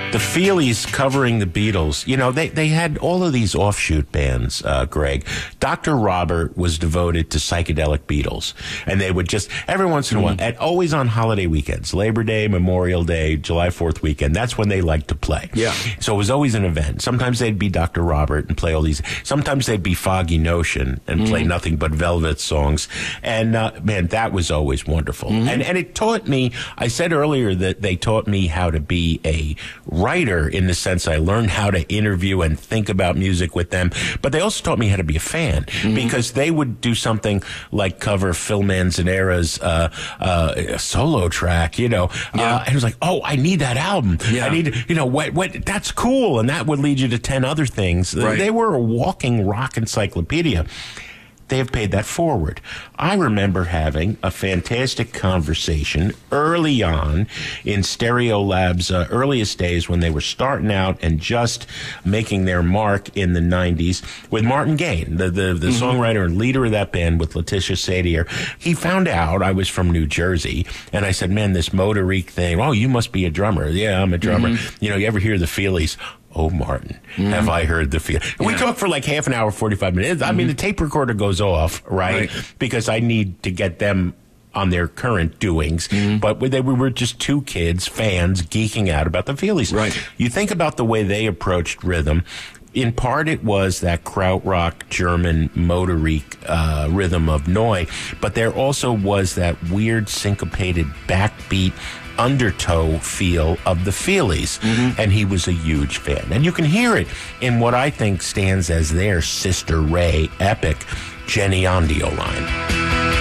The Feelies covering the Beatles. You know, they had all of these offshoot bands, Greg. Dr. Robert was devoted to psychedelic Beatles. And they would just, every once in a while, always on holiday weekends, Labor Day, Memorial Day, July 4th weekend, that's when they liked to play. Yeah. So it was always an event. Sometimes they'd be Dr. Robert and play all these. Sometimes they'd be Foggy Notion and play nothing but Velvet songs. And, man, that was always wonderful. And it taught me, I said earlier that they taught me how to be a writer, in the sense I learned how to interview and think about music with them, but they also taught me how to be a fan, because they would do something like cover Phil Manzanera's solo track, you know, and it was like, oh, I need that album. I need, you know, what that's cool, and that would lead you to 10 other things. Right. They were a walking rock encyclopedia. They have paid that forward. I remember having a fantastic conversation early on in Stereolab's earliest days, when they were starting out and just making their mark in the 90s, with Martin Gaye, the songwriter and leader of that band, with Letitia Sadier. He found out I was from New Jersey, and I said, man, this Motorique thing, oh, you must be a drummer. Yeah, I'm a drummer. You know, you ever hear the Feelies? Oh, Martin, have I heard the feel? We talked for like half an hour, 45 minutes. I mean, the tape recorder goes off, right? Because I need to get them on their current doings. But we were just two kids, fans, geeking out about the Feelies. Right. You think about the way they approached rhythm. In part, it was that krautrock German Motorique rhythm of Neu, but there also was that weird syncopated backbeat undertow feel of the Feelies, and he was a huge fan. And you can hear it in what I think stands as their Sister Ray epic, Jenny on the O-Line.